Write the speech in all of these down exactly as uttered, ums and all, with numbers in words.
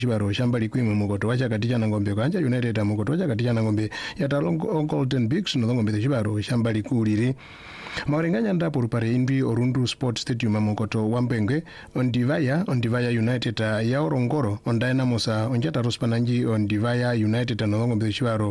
Chibaro shambali kwimwe mukoto wacha katicha na ngombe kanja United mukoto wacha katicha na ngombe ya talongo Golden Bigs no ngombe Chibaro shambali kuliri maurenganya ndapo rupare indwi Orundu Sports Stadium mukoto wambengwe ondivaya ondivaya United ya Orongoro ondaina musa onjata rospananji ondivaya United no ngombe Chibaro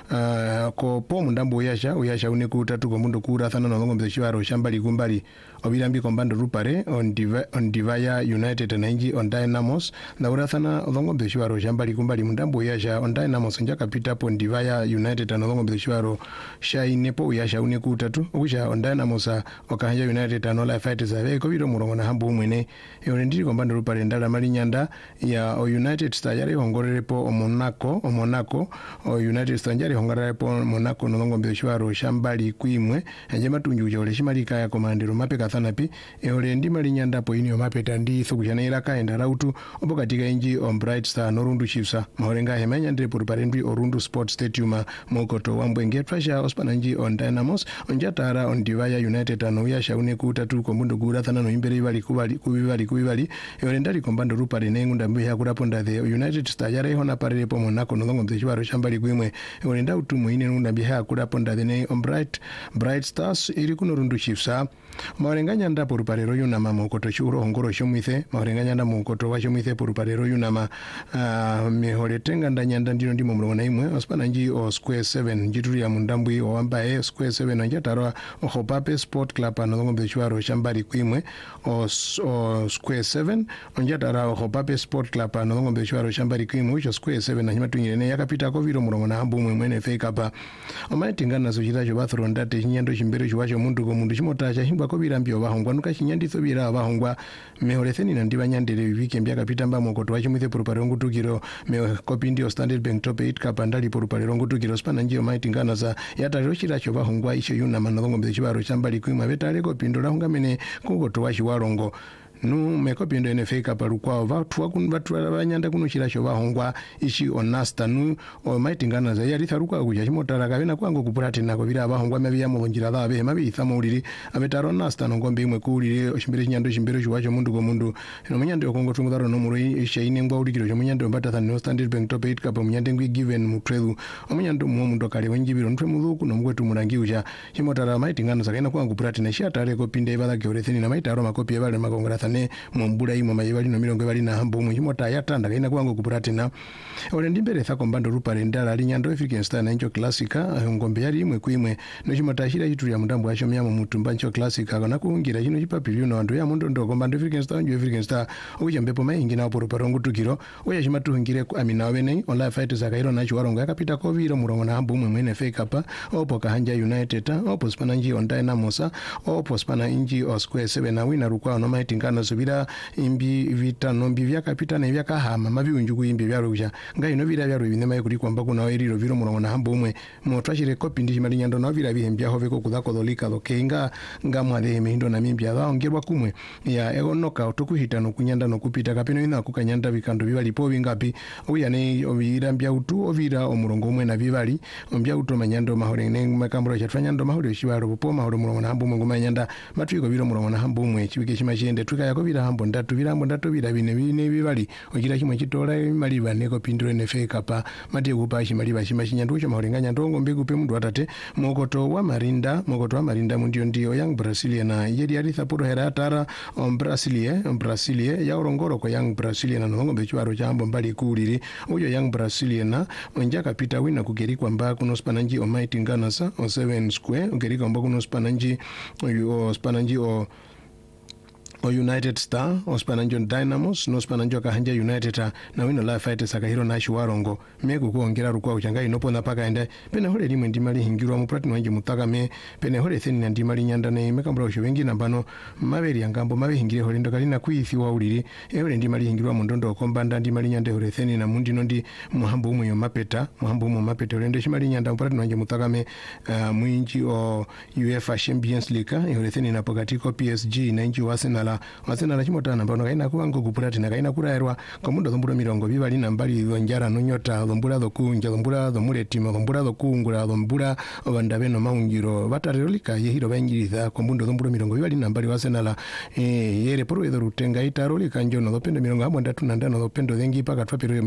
uh, ko po mundambo uyasha uyasha unekuta tuko mundu kura thana no ngombe Chibaro shambali kumbali obirambi kombando rupare ondivaya ondivaya United na inji ondinamos na urathana ngombe Chibaro shambali kumbali mundambo uyasha ondinamos njaka pita po ndivaya United no ngombe Chibaro shainepo uyasha unekuta tu usha ondinamos wakahanja United no life fighters ave ko biro murongo na hambu mwene yone ndiri kombando rupare ndala malinyanda ya o United Star yari hongorerepo o Monaco o Monaco o United Star yari hongorerepo Monaco no ngombe Chibaro shambali kwimwe anje matunju jole shimalika ya komandiro mapeka thanapi eole ndi malinyanda po inyo mapeta ndi thukushana iraka enda rautu obokatika inji on Bright Star no Rundu Chiefs mahorenga hemanya ndiri purupare ndwi Orundu Sports Stadium mokoto wambwenge pressure ospananji on Dynamos onjatara on Divaya United no yasha unekuta tu komundo gura thana no imbere bali kubali kubali kubali eole ndali kombando rupare nengunda mbe yakuraponda the United Star yare hona parere po Monaco no ngombe Chibaro shambali kwimwe eole nda utumu ine ngunda mbe yakuraponda the ne on Bright Bright Stars iri kuno Rundu Chiefs maurenganya nda purupare royo na mamokoto churo hongoro shomwithe maurenganya nda mokoto wa shomwithe purupare royo na ma uh, mehole tenga ndanyanda ndino ndimo mlona imwe ospana nji o Square seven njituri ya mundambwi o ambaye Square seven njataro o Hopape Sport Club no ngombe Chibaro shambali kwimwe o, o Square seven njatara o Hopape Sport Club no ngombe Chibaro shambali kwimwe ucho Square seven na nyimatunyene yakapita ko viro mlona hambu mwe mwene fake apa omaitingana zochita cho bathro ndate chinyando chimbere chwacho mundu ko mundu chimotacha himbwa ko birambyo bahongwa nuka chinyanditso bira bahongwa mehoretheni na ndibanyandere wiki mbya kapita mba mokoto wa chimwithe purupare ngutukiro me copy ndio Standard Bank top eight kapandali purupare ngutukiro spana njio maitingana za yatariro chiracho bahongwa isho yuna manongo mbe Chibaro shambali kwimwe betale kopindola hongamene kugoto wa chiwarongo nu mekopindo ene fake aparukwa vatu wakunu vatu abanyanda kuno chiracho bahongwa ishi onasta nu o maitingana za yari tharuka kuja chimotara kabena kwango kupurati nako bira abahongwa mabiya mu njira zabe mabi ithamuliri abetaro nasta ngombe imwe kulire oshimbere chinyando chimbere chwacho mundu ko mundu no munyande okongo tumudaro no muri ishe ine ngwa ulikiro chomunyande mbata no Standard Bank top eight kapa munyande ngwi given mutredu omunyando mu mundu kale wenjibiro ntwe mudhuku no mwetu murangi uja chimotara maitingana za kaina kwango kupurati na shatare ko pinde ibala georetheni na maitaro makopi ebale makongora ne mumbula imo mayibali no milongo bali na hambo mu himota yatanda kaina kwango kupuratina ole ndimbere thako mbando rupare ndala linyando African Star na incho classica ngombe yali imwe kuimwe no chimota shira chitu ya mundambo asho myamo mutumba incho classica kana kuungira chino chipapiri no ando ya mundo ndo kombando African Star njo African Star uja mbepo maingi na poro ngutukiro oya chimatuhingire amina wene online fighters akairo nacho warongo yakapita koviro murongo na hambo mwe mwene fake apa opo kahanja United opo spana nji on Dynamos opo spana inji o Square seven na wina rukwa no maitingana subira imbi vita nombi vyakapita na vyakahama mabiunju kuimbi byarusha ngai no bira byaro binema yikuri kwamba kuna eriro viro murongo na hambo umwe motwashire copy ndi malinyando no bira bihembya hove ko kudako dolika lokenga ngamwale mindo na mimbya za ongerwa kumwe ya ego knockout tukuhita no kunyanda no kupita kapino ina kukanyanda bikando bibali po bingapi uya ne obira mbya utu ovira omurongo umwe na bibali mbya utu manyando mahore ne makambro chatfanyando mahore shibaro po mahore murongo na hambo umwe ngumanyanda matwiko biro murongo na hambo umwe chibike chimachende tuka yako bira hambo ndatu birambo ndatu bira bine bine bibali okira kimwe kitola maliba neko pindiro ne fake apa mate kupa chimaliba chimashinyandu cho mahorenganya ndongo mbiku pe mundu atate mokoto wa Marinda mokoto wa Marinda mundio ndio young Brazilian yedi ali thapuro hera tara on Brasilia on Brasilia ya orongoro ko young Brazilian no ngombe chwaro chambo mbali kuliri uyo young Brazilian onja kapita wina kugeri kwamba kuno spananji o mighty nganasa o seven square ugeri kwamba kuno spananji o spananji o o United Star ospananjo Dynamos no spananjo kahanja United na wino live fighters akahiro na shiwarongo megu kuongera rukwa uchanga inopona paka ende pene hole limwe ndimali hingirwa mu platinum wanje mutaka me pene hole theni na ndimali nyanda ne mekambra usho wengi nambano maberi yangambo mabe hingire hole ndo kalina kuithiwa uliri e hole ndimali hingirwa mu ndondo kombanda ndimali nyanda hole theni na mundi nondi muhambo umwe mapeta muhambo umwe mapeta hole ndo shimali nyanda mu platinum wanje mutaka me uh, mwinji o UEFA Champions League e hole theni na pokatiko P S G na inji Arsenal Arsenal Arsenal chimotana pano kaina kuwango kupulatina kaina kurairwa komundo zombulo mirongo bibali na mbali njara nonyota zombula zokunja zombula zomuletima zombula zokungula zombula bandabeno maunjiro batarolika yehiro banjiriza komundo zombulo mirongo bibali na mbali Arsenal eh yere poro edo rutenga itarolika njono zopendo mirongo hamwe ndatu na ndano zopendo zengi paka twapiro